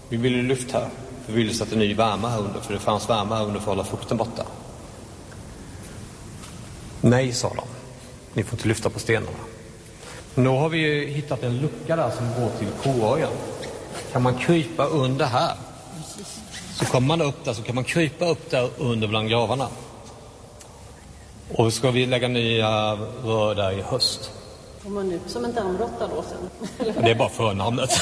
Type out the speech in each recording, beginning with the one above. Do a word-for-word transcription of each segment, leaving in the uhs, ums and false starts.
Vi ville lyfta här. För vi ville sätta ny värme här under. För det fanns värme här under för att hålla fukten borta. Nej, sa de. Ni får inte lyfta på stenarna. Men då har vi hittat en lucka där som går till koöjen. Kan man krypa under här, så kommer man upp där, så kan man krypa upp där under bland gravarna. Och ska vi lägga nya rör där i höst. Får man ut som en dammråtta då sen? Det är bara förnamnet.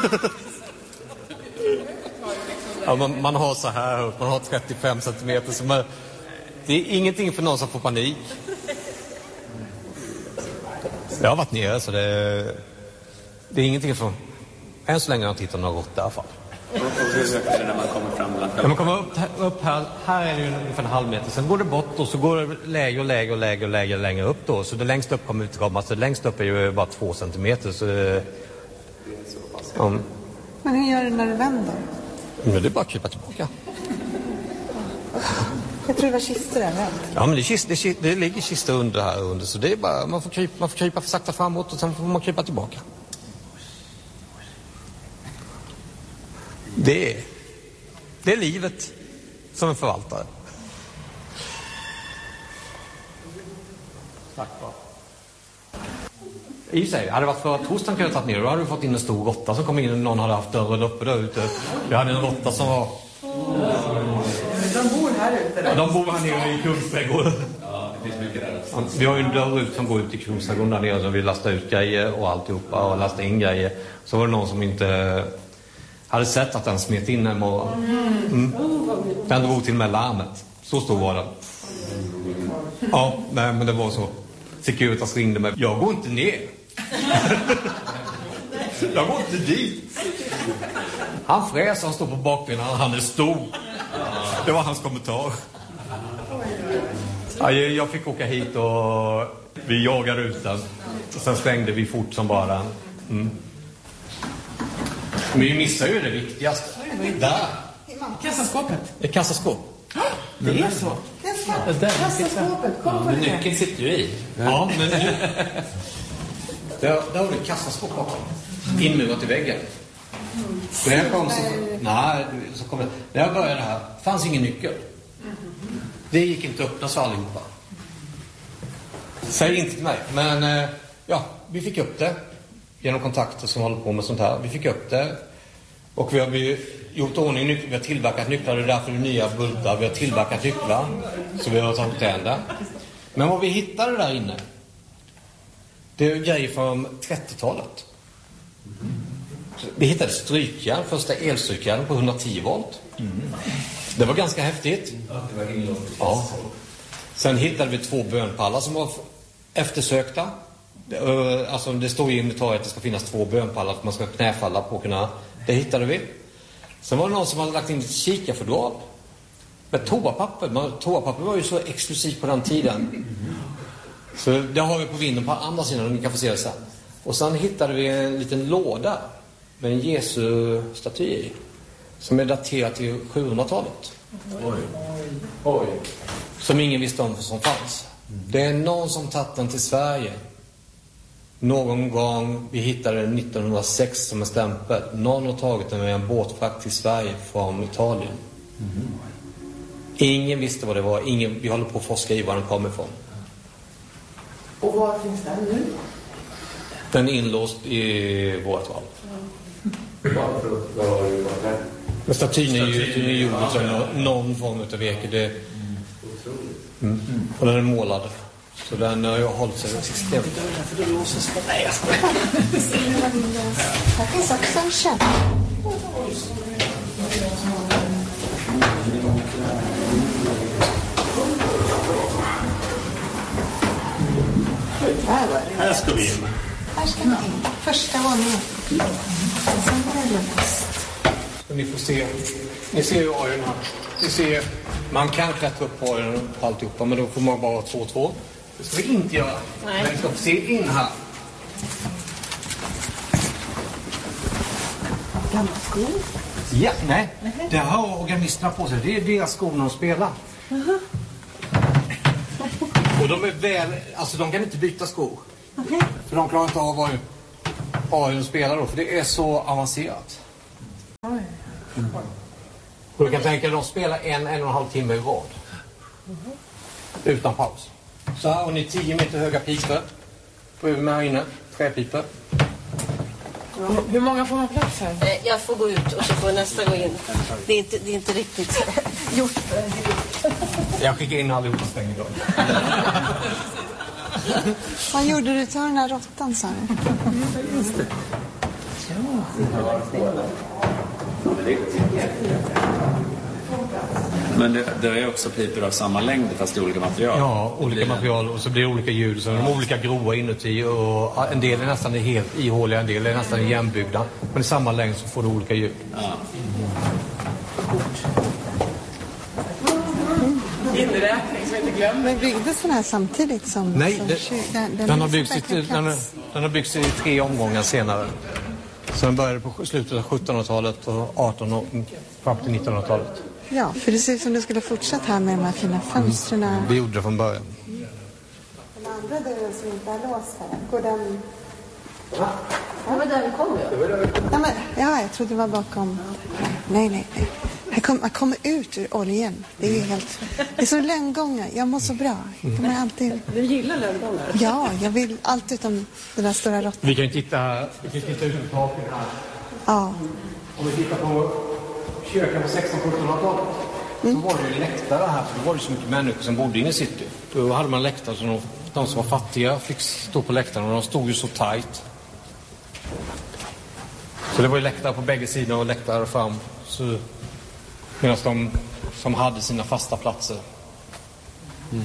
Ja, man, man har så här, man har trettiofem centimeter. Så man, det är ingenting för någon som får panik. Jag har varit nere, så det, det är ingenting för... Än så länge har jag inte hittat några råttor i alla fall. Och hur ökar det när man kommer fram? Ja, man kommer upp, upp här, här är det ju ungefär en halv meter. Sen går det bort och så går det lägre och lägre och lägre och lägre, längre upp då. Så det längst upp kommer inte komma. Så det längst upp är ju bara två centimeter. Så det, um. Men hur gör du när du vänder? Men det är bara att krypa tillbaka. Jag tror det var kistor där. Ja, men det, kist, det, det ligger kistor under här under. Så det är bara, man får krypa, man får krypa för sakta framåt och sen får man krypa tillbaka. Det är, det är livet som en förvaltare. Tack bra. I sig, hade det varit för att torsdagen kunde jag tagit ner, då hade vi fått in en stor råtta som kom in och någon hade haft dörren uppe där ute. Vi hade en råtta som var... De bor här ute då? Ja, de bor här nere i Kungsträdgården. Ja, det finns mycket där. Vi har ju en dörr ut som går ut i Kungsträdgården där nere, så vi lastar ut grejer och alltihopa och lastar in grejer. Så var det någon som inte hade sett att den smet in en morgon. Mm. Den drog till med larmet. Så stor var den. Ja, nej, men det var så. Securitas ringde mig. Jag går inte ner. Jag går inte dit. Han fräser, han står på bakbenen, han är stor. Det var hans kommentar. Ja, jag fick åka hit och vi jagade ut den. Sen stängde vi fort som bara den. Mm. Men vi missar ju det viktigaste. Där. Kassaskåpet. Det är kassaskåp. Det är så. Kassaskåpet, kom på det. Nyckeln sitter ju i. Ja, men nu... Där, där har du kassaskåp bakom. Inmurat i väggen. Mm. Så när jag kom så... Nej, så kom jag... När jag började här, fanns ingen nyckel. Det gick inte att öppna så allihopa. Säg inte till mig. Men ja, vi fick upp det. Genom kontakter som håller på med sånt här. Vi fick upp det. Och vi har vi gjort ordning nycklar. Vi har tillverkat nycklar. Det är därför det är nya bultar. Vi har tillverkat nycklar. Så vi har tagit tänder. Men vad vi hittade där inne, det är grejer från trettiotalet. Vi hittade strykjärn. Första elstrykjärn på hundratio volt. Mm. Det var ganska häftigt. Ja. Sen hittade vi två bönpallar som var eftersökta. Alltså det står i inventariet att det ska finnas två bönpallar att man ska knäfalla på kunna. Det hittade vi. Sen var det någon som hade lagt in ett kikarfodral med toapapper. Toapapper var ju så exklusivt på den tiden. Så det har vi på vinden på andra sidan och ni kan få se det sen. Och sen hittade vi en liten låda med en Jesu-staty i. Som är daterat till sjuhundratalet. Oj. Oj. Som ingen visste om som fanns. Det är någon som tagit den till Sverige. Någon gång, vi hittade den nittonhundrasex som en stämpel. Någon har tagit den med en båtfrakt till Sverige från Italien. Mm. Ingen visste vad det var. Ingen, vi håller på att forska i var den kommer ifrån. Och var finns den nu? Den är inlåst i vårt val. Men statyn är ju gjord som någon form av veke. Det, mm. Och den är målad. Så den har ju hållit sig extremt. För det låses på mig. Här finns också en käpp. Här ska vi in. Här ska vi in. Första våningen. Sen var det låst. Ni får se. Ni ser ju ojen här. Ni ser, man kan klättra upp på ojen på alltihopa, men då får man bara två och två. Det ska vi inte göra. Nej. Men vi ska få se in här. Gamla skor? Ja, nej. Det har organisterna på sig. Det är deras skor när de spelar. Uh-huh. Och de är väl, alltså de kan inte byta skor. Okay. För de klarar inte av vad de spelar då, för det är så avancerat. Oj. Och du kan tänka dig att de spelar en, en och en halv timme i rad. Utan paus. Så här har ni tio meter höga pipor. På med här inne. Träpipor. Hur många får man plats här? Eh, Jag får gå ut och så får nästa gå in. Det är inte, det är inte riktigt gjort för en grupp. Jag skickar in allihopa stäng idag. Vad gjorde du? Ta den här råttan, sa du? Just det. Men det, det är också pipor av samma längd fast i olika material. Ja, olika material och så blir det olika ljud. Så de är olika grova inuti och en del är nästan helt ihåliga, en del är nästan igenbyggda. Men i samma längd så får du olika ljud. Ja. Inräkning som inte glömmer. Men byggdes den här samtidigt som... Nej, som det, kyr- den, den, den, har är byggts i, bättre den, har, plats. den har byggts i tre omgångar senare. Så den började på slutet av sjuttonhundratalet och artonhundratalet och fram till nittonhundratalet. Ja, för det ser ut som du skulle fortsätta här med de här fina fönstren. Mm. Det gjorde det från början. Den andra dörren som inte är låst här, går den... Det var där vi kom ju. Nej, men, ja, jag trodde det var bakom. Nej, nej, nej. Här kom, man kommer ut ur oljan. Det är ju helt... Det är som lönngångar. Jag mår så bra. De är alltid... Du gillar lönngångar? Ja, jag vill allt utom den där stora råttan. Vi kan ju titta här. Vi kan titta ut på taket här. Ja. Om vi tittar på kyrkan på sextonhundra-sjuttonhundratalet mm. så var det ju läktare här. För då var det så mycket människor som bodde inne i city. Då hade man läktare så de, de som var fattiga fick stå på läktaren och de stod ju så tajt. Så det var ju läktare på bägge sidor och läktare fram. Så, medan de som hade sina fasta platser. Mm.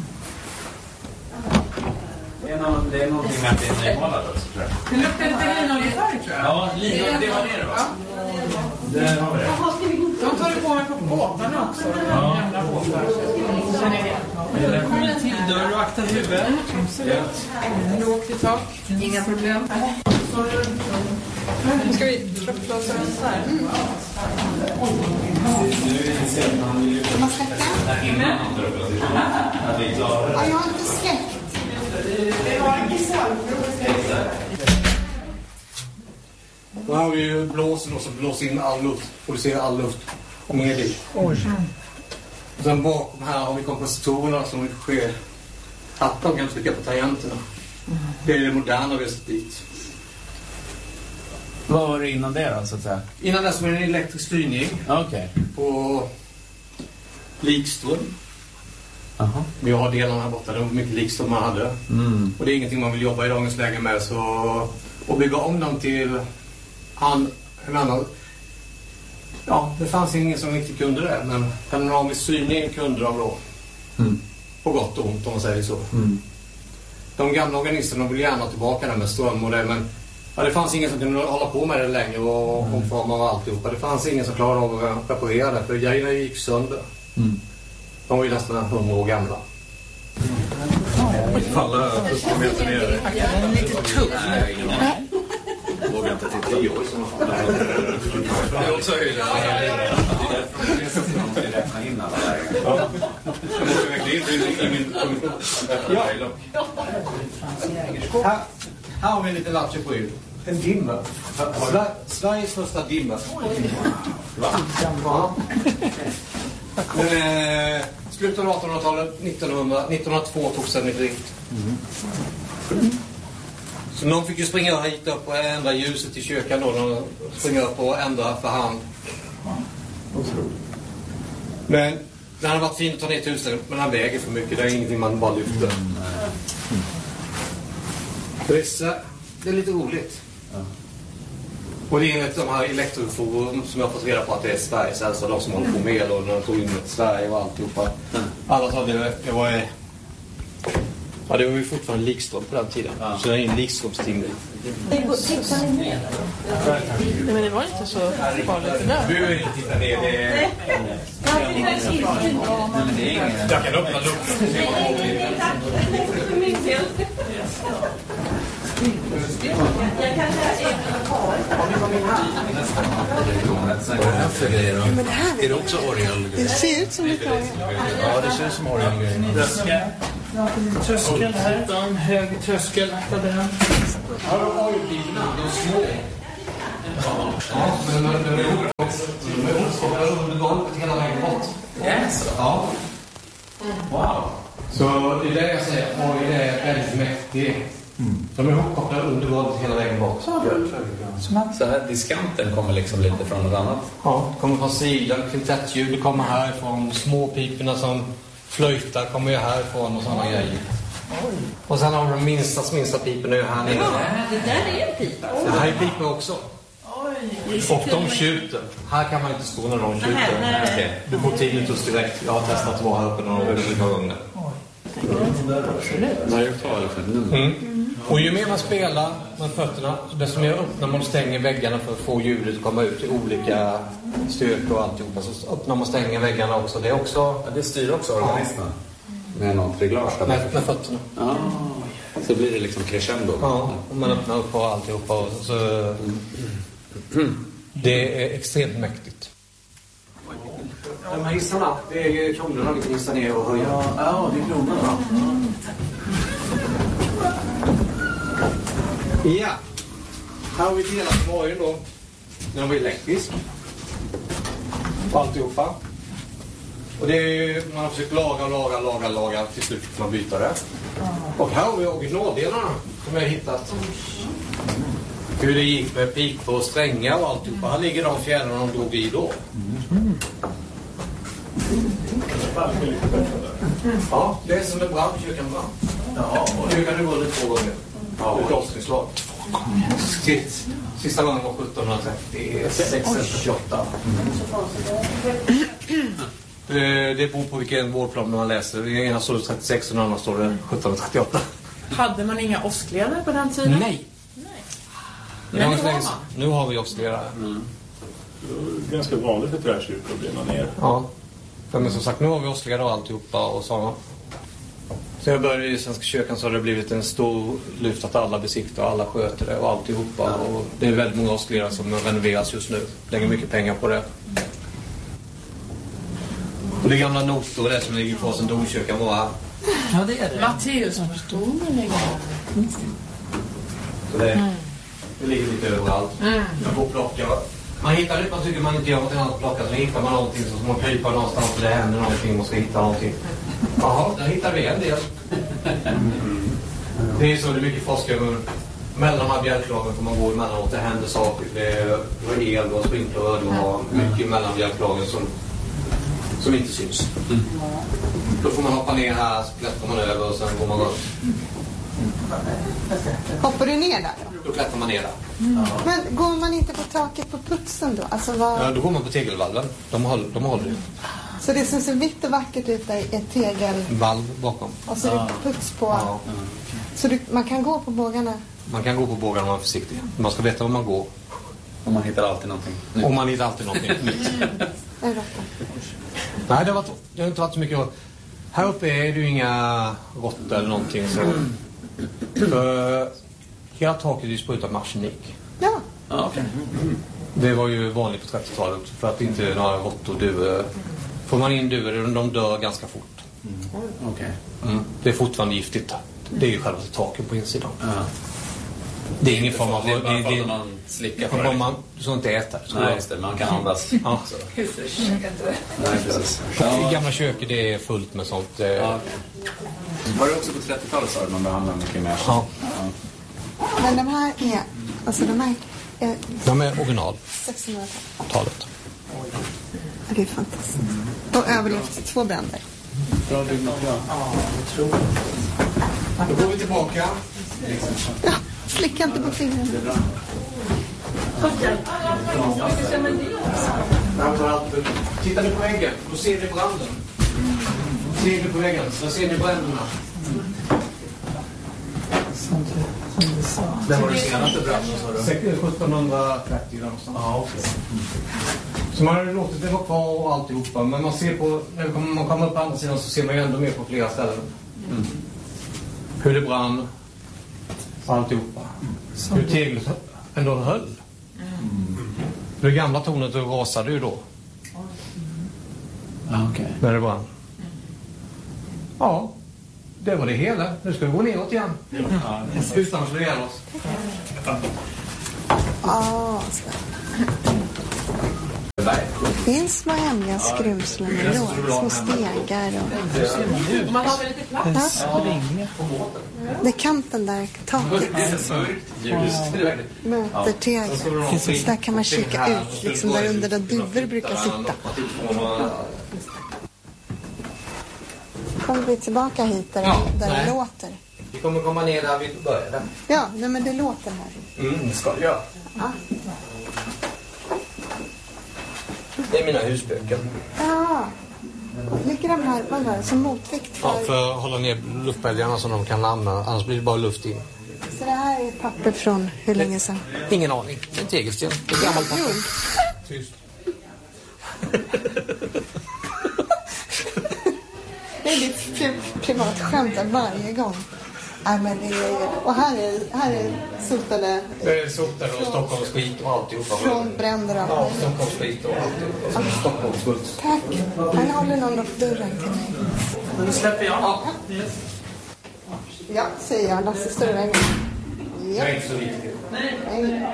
Det är, någon, det är någonting med att det är nymålat också, tror jag. Det luktar lite linoljefärg, tror jag. Ja, linoljefärg, det var det då. Ja. Det har vi det. De tar det på mig på båtarna också. Ja. Gamla båtar. Det kommer en till dörr och akta huvudet. Absolut. Lågt i tak. Inga problem. Nu ska vi trapplåsa den så här. Man släcker? Ja, jag har inte släckt. Då har vi ju blåsen och så blåser in all luft. Producerar all luft. Och ner dit. Och sen bakom här har vi kompositorerna som sker att de kan trycka på tangenterna. Det är det moderna vi har sett dit. Vad var det innan det då, så att säga? Innan dess var det en elektrisk styrning. Okej. Okay. På likström. Aha. Vi har delarna här borta, det var mycket likström man hade. Mm. Och det är ingenting man vill jobba i dagens läge med. Så att bygga om dem till han, en annan... Ja, det fanns ingen som riktigt kunde det. Men panoramisk styrning kunde de då. Mm. På gott och ont om man säger så. Mm. De gamla organisterna vill gärna tillbaka där med ström och det, men ja, det fanns ingen som kunde hålla på med det längre och omforma och alltihopa. Det fanns ingen som klarade av att reparera det, för grejerna gick sönder. Mm. De var ju nästan hundra år gamla. Falla upp meter ner. Den är lite tuff. Jag vågar inte titta i år. Det är också höjden. Ja. Jag måste verkligen in i min kommission. Ja. Här, här har vi en liten lattje på ljud. En dimmer. Sveriges första dimmer. Va? Ja. Men, eh, slutet av artonhundratalet, nittonhundra, nittonhundratvå tog sen i drift. Mm. Så någon fick ju springa hit upp och ändra ljuset i kyrkan då. De springer upp och ändra för hand. Men det hade varit fint att ta ner till huset, men han väger för mycket. Det är ingenting man bara lyfter. Mm. Det, det är lite roligt. Ja. Och det är enligt de här elektroforum som jag har fått reda på att det är Sveriges äldsta, de som håller på med och när de tog in ett Sverige och alltihopa. Mm. Alla sa det, det var... Ja, det var ju fortfarande likström på den tiden. Ja. Så det är en likströmstimmer. Titta ni ner. Nej, men det var inte så farligt det där. Du behöver inte titta ner. Det är... Jag kan öppna luckan. Jag kan Men det här är det också orgel? Det ser ut som ett orgel. Ja, det ser ut som orgel. Tröskel här, en hög tröskel. Ja, de har ju bilarna, de är små. Ja, men de är Ja. Wow. Så det är det jag säger. Oj, det är väldigt mäktigt. Mm. De är ihopkopplade under golvet hela vägen bak. Så här, diskanten kommer liksom lite från något annat? Ja, det kommer från sidan, kvintettljud, det kommer härifrån. Småpiporna som flöjtar kommer ju härifrån och sådana grejer. Oj. Och sen har vi de minsta, minsta piporna ju här nere. Ja, det där är en pipa. Det här är pipor också. Oj. Och de tjuter. Här kan man inte stå när de tjuter. Nej, nej. Du får tinnitus direkt. Jag har testat att vara här uppe några gånger. Mm. Och ju mer man spelar med fötterna, desto mer öppnar man och stänger väggarna för att få ljudet att komma ut i olika styrkor och alltihopa. Så öppnar man och stänger väggarna också. Det är också... Ja, det styr också organismen. Ja. Med något reglage. Med, med fötterna. Ja. Så blir det liksom crescendo. Ja, och man öppnar upp och alltihopa. Och så... Mm. Det är extremt mäktigt. De här hissarna, det är kronorna vi kan hissa ner och höja. Ja, det är kronorna. Ja. Här har vi delat morgon då. När de var elektrisk. Och alltihopa. Och det är, man har försökt laga, laga, laga, laga. Till slut får man byta det. Och här har vi originaldelarna som jag har hittat. Hur det gick med pipor och strängar och alltihopa. Här ligger de fjärrarna de drog i då. Mm. Ja, det är som en brand, kyrkan brann. Ja, och nu kan det gå lite två gånger. Ja, ett avslutslag. Sist, sista gången var sjuttonhundratrettiosex eller trettioåtta. Det, det beror på vilken vårdplan man läser. I ena står det trettiosex och den andra står det sjuttonhundratrettioåtta. Hade man inga åskledare på den tiden? Nej. Nej. Nu, har nu har vi åskledare. Mm. Ganska vanligt för träkyrkor att brinna ner. Ja. Men som sagt, nu har vi åskledare och alltihopa och sådana. Så jag började i Svenska kyrkan så har det blivit en stor lyft att alla besiktar och alla sköter det och alltihopa. Ja. Och det är väldigt många åskledare som renoveras just nu. Lägger mycket pengar på det. Och det gamla notor det som ligger på som domkyrkan var här. Ja, det är det. Matteus som förstår mig. Så det, mm. det ligger lite överallt. Mm. Jag får plocka. Man hittar det, man tycker man inte gör något annat plocka. Så hittar man någonting så man kryper någonstans och det händer någonting och ska hitta någonting. Jaha, där hittar vi en del. Mm. Det är så det är mycket forskare. Mellan de här bjälklagen får man gå emellanåt. Det händer saker. Det var el och sprinkler och det var mycket mellan bjälklagen som, som inte syns. Mm. Då får man hoppa ner här, så klättrar man över och sen går man upp. Hoppar du ner där då? Då klättrar man ner där. Mm. Men går man inte på taket på putsen då? Alltså vad... Ja, då går man på tegelvalven. De håller, de håller ju. Så det som ser vitt och vackert ut är ett tegelvalv bakom. Och så är det puts på. Ja. Så du, man kan gå på bågarna? Man kan gå på bågarna om man är försiktig. Man ska veta var man går. Och man hittar alltid någonting. Och man hittar alltid någonting nytt. Nej, det har, varit, det har inte varit så mycket. Här uppe är det ju inga råttor eller någonting. Så. För hela taket är ju sprutat med arsenik. Ja. Ah, okay. Det var ju vanligt på trettiotalet. För att inte några råttor duvor. Får man in duvor, de dör ganska fort. Mm. Okay. Mm. Det är fortfarande giftigt. Det är ju själva taket på insidan. Ja. Det är ingen form av... Det är bara för att man slickar på det. Man, du ska inte äta. Så nej, just det. Man kan andas. Ja. Nej, precis. Ja. I gamla kök det är fullt med sånt. Ja, okay. Var det också på trettiotalet så man behandlar mycket mer? Ja. Ja. Men de här är... Alltså de här är... De är original. sexhundratalet. Det är fantastiskt. Och överlevt två bränder. Bra byggnad. Ja, jag tror. Då går vi tillbaka. Ja, slicka inte på fingrarna. Tittar du på väggen, då ser du branden. Ser du på väggen, så ser ni bränderna. Det var det senaste branden, sa du? sjuttonhundratrettio någonstans. Ja, okej. Så man har låtit det vara kvar och alltihopa. Men man ser på, när man kommer upp på andra sidan så ser man ju ändå mer på flera ställen. Mm. Hur det brann. Alltihopa. Mm. Hur teglet ändå höll. Mm. Det gamla tornet rasade ju då. Mm. Okay. När det brann. Mm. Ja, det var det hela. Nu ska vi gå neråt igen. Mm. Ja, utan att slå ihjäl oss. Ja, Det finns små hemliga skrymslen ändå. Små stegar och... Man har lite plats. Ja. Det är kanten där, taket. Möter tegel. Så där kan man kika ut, liksom där under där duvor brukar sitta. Kommer vi tillbaka hit där, Ja, där det nej. låter? Vi kommer komma ner där vi började. Ja, nej, men det låter här. Mm, det ska det göra. Ja. Det är mina husböcker. Ja. Ligger de här, vad var det, som motvikt för... Ja, för att hålla ner luftbälgarna så de kan använda, annars blir det bara luft in. Så det här är papper från hur länge sedan? Ingen aning. En tegelsten. Det är gammalt papper. Tyst. Det är ditt pri- privat skämt varje gång. Nej, men det är, och här är, här är sotade Det är sotare och Stockholms skit och alltihopa. från bränder och Ja, Stockholms skit och alltihopa. Stockholms skit. Tack. Här håller någon upp dörren till mig. Nu släpper jag. Ja. Ja, säger jag. Lasse står i vägen. Det Ja. är inte så viktigt. Nej.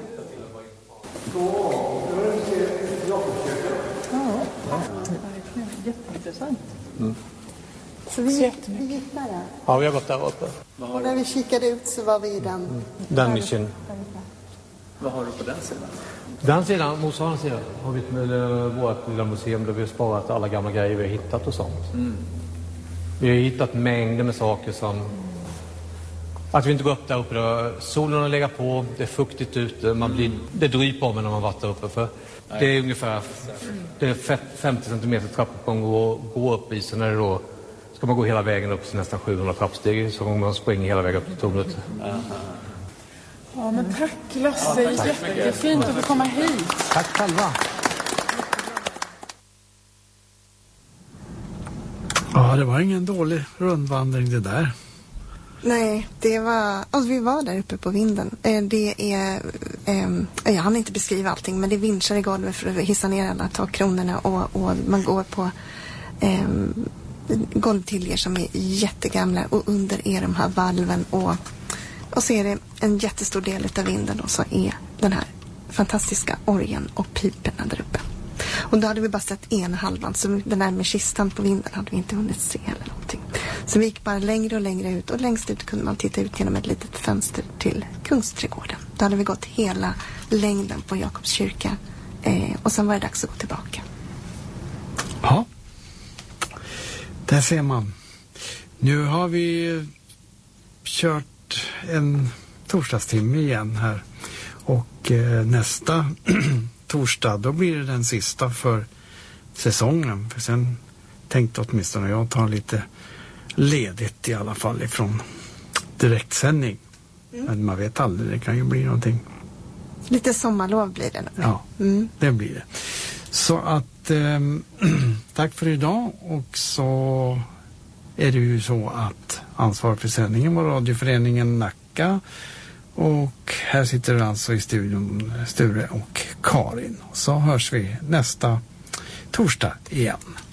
Jätteintressant. Så vi, vi gick där. Då. Ja, vi har gått där uppe. Och när vi kikade ut så var vi i den. Den nischen. Vad har du på den sidan? Den sidan, motsvarande sidan, har vi med vårt lilla museum där vi har sparat alla gamla grejer vi har hittat och sånt. Mm. Vi har hittat mängder med saker som... Att vi inte går upp där uppe, då. Solen har legat på, det är fuktigt ute, man blir, det dryper om när man varit där uppe. För det är ungefär det är femtio centimeter trappuppgång att gå upp i, så när det då ska man gå hela vägen upp till nästan sjuhundra trappsteg så man springer hela vägen upp till tornet. Ja, men tack Lasse, ja, jättefint att få komma hit. Tack själva. Ja, det var ingen dålig rundvandring det där. Nej, det var... Alltså vi var där uppe på vinden. Eh, Det är... Eh, jag hann inte beskriva allting, men det är vinschar i golvet för att hissa ner alla takkronorna och, och man går på eh, golvtiljer som är jättegamla och under är de här valven och, och så är det en jättestor del av vinden och så är den här fantastiska orgeln och piperna där uppe. Och då hade vi bara sett ena halvan, så den där med kistan på vinden hade vi inte hunnit se eller någonting. Så vi gick bara längre och längre ut och längst ut kunde man titta ut genom ett litet fönster till Kungsträdgården. Då hade vi gått hela längden på Jakobs kyrka eh, och sen var det dags att gå tillbaka. Ja, där ser man. Nu har vi kört en torsdagstimme igen här och eh, nästa torsdag då blir det den sista för säsongen. För sen tänkte åtminstone jag ta lite ledigt i alla fall ifrån direktsändning. Mm. Men man vet aldrig, det kan ju bli någonting. Lite sommarlov blir det nog. Ja, mm. det blir det. Så att eh, tack för idag och så är det ju så att ansvar för sändningen var radioföreningen Nacka och här sitter alltså i studion Sture och Karin. Så hörs vi nästa torsdag igen.